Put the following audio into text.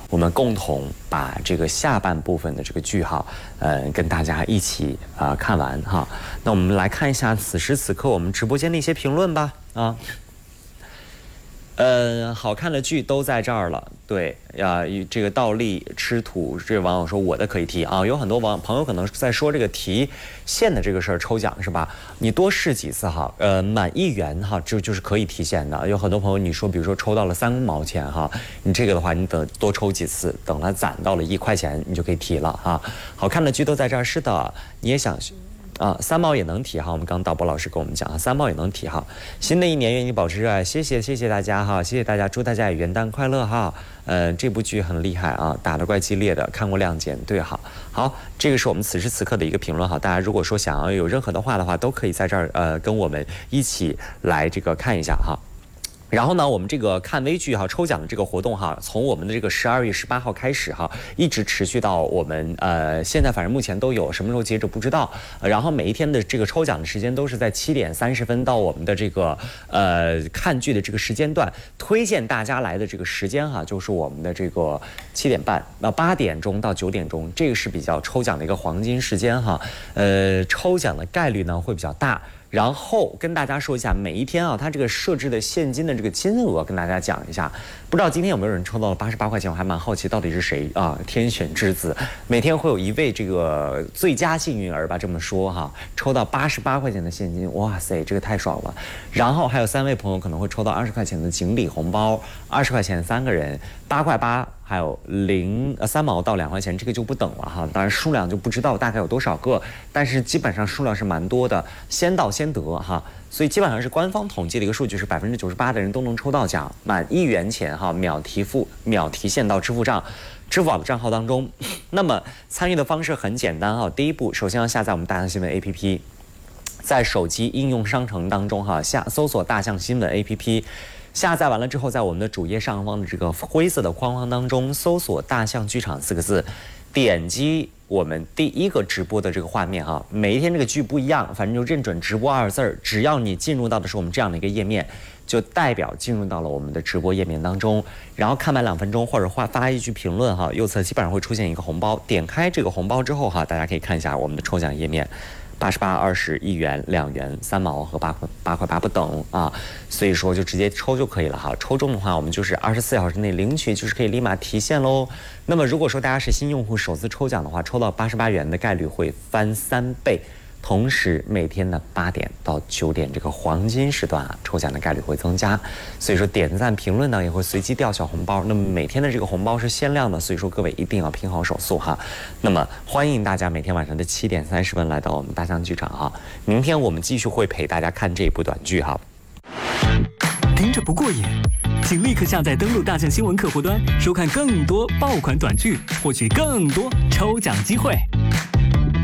我们共同把这个下半部分的这个剧哈，跟大家一起看完哈。那我们来看一下此时此刻我们直播间的一些评论吧啊。好看的剧都在这儿了，对呀，这个倒立吃土，这网友说我的可以提啊，有很多朋友可能在说这个提现的这个事儿，抽奖是吧？你多试几次哈，满1元哈，就是可以提现的。有很多朋友你说，比如说抽到了3毛钱哈，你这个的话，你等多抽几次，等它攒到了1块钱，你就可以提了哈。好看的剧都在这儿，是的，你也想。3毛也能提哈，我们刚导播老师跟我们讲，3毛也能提哈。新的一年愿你保持热爱，谢谢大家哈，谢谢大家，祝大家也元旦快乐哈。这部剧很厉害啊，打得怪激烈的，看过亮剑，对好，这个是我们此时此刻的一个评论哈。大家如果说想要有任何的话的话，都可以在这儿跟我们一起来这个看一下哈。然后呢，我们这个看微剧哈抽奖的这个活动哈，从我们的这个12月18号开始哈，一直持续到我们现在反正目前都有，什么时候截止不知道。然后每一天的这个抽奖的时间都是在7点30分到我们的这个看剧的这个时间段，推荐大家来的这个时间哈，就是我们的这个7点半到8点钟到9点钟，这个是比较抽奖的一个黄金时间哈。抽奖的概率呢会比较大。然后跟大家说一下，每一天啊，它这个设置的现金的这个金额，跟大家讲一下。不知道今天有没有人抽到了88块钱？我还蛮好奇，到底是谁啊？天选之子，每天会有一位这个最佳幸运儿吧，这么说哈，抽到88块钱的现金，哇塞，这个太爽了。然后还有3位朋友可能会抽到20块钱的锦鲤红包，20块钱3个人，8块8。还有3毛到2块钱，这个就不等了哈。当然数量就不知道大概有多少个，但是基本上数量是蛮多的，先到先得哈。所以基本上是官方统计的一个数据是98%的人都能抽到奖，满1元钱哈，秒提现到支付宝的账号当中。那么参与的方式很简单哈，第一步首先要下载我们大象新闻 APP， 在手机应用商城当中哈搜索大象新闻 APP。下载完了之后，在我们的主页上方的这个灰色的框框当中，搜索"大象剧场"4个字，点击我们第一个直播的这个画面哈。每一天这个剧不一样，反正就认准直播2字儿，只要你进入到的是我们这样的一个页面，就代表进入到了我们的直播页面当中。然后看满2分钟或者发一句评论哈，右侧基本上会出现一个红包。点开这个红包之后哈，大家可以看一下我们的抽奖页面。88、20、1元、2元、3毛和8块8不等啊，所以说就直接抽就可以了哈。抽中的话，我们就是24小时内领取，就是可以立马提现喽。那么如果说大家是新用户，首次抽奖的话，抽到88元的概率会翻3倍。同时每天的8点到9点这个黄金时段啊，抽奖的概率会增加，所以说点赞评论呢也会随机掉小红包。那么每天的这个红包是限量的，所以说各位一定要拼好手速哈。那么欢迎大家每天晚上的7点30分来到我们大象剧场哈。明天我们继续会陪大家看这一部短剧哈。 听着不过瘾，请立刻下载登录大象新闻客户端，收看更多爆款短剧，获取更多抽奖机会。